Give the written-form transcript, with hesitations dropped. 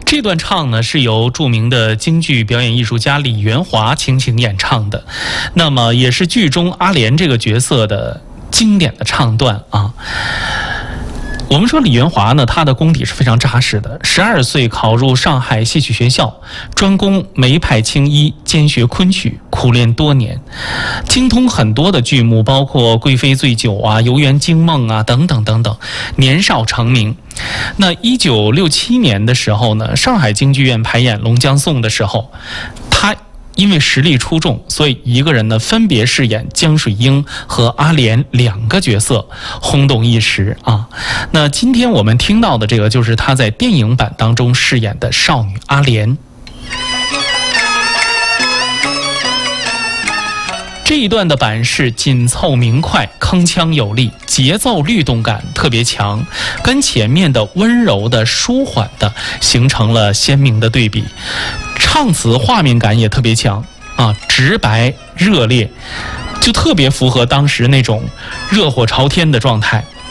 这段唱呢是由著名的京剧表演艺术家李元华倾情演唱的，那么也是剧中阿莲这个角色的经典的唱段啊。我们说李元华呢，他的功底是非常扎实的。12岁考入上海戏曲学校，专攻梅派青衣，兼学昆曲，苦练多年，精通很多的剧目，包括《贵妃醉酒》啊、《游园惊梦》啊等等等等。年少成名。那1967年的时候呢，上海京剧院排演《龙江颂》的时候，他因为实力出众，所以一个人呢分别饰演江水英和阿莲2个角色，轰动一时啊。那今天我们听到的这个就是他在电影版当中饰演的少女阿莲。这一段的版式紧凑明快，铿锵有力，节奏律动感特别强，跟前面的温柔的舒缓的形成了鲜明的对比。唱词画面感也特别强啊，直白热烈，就特别符合当时那种热火朝天的状态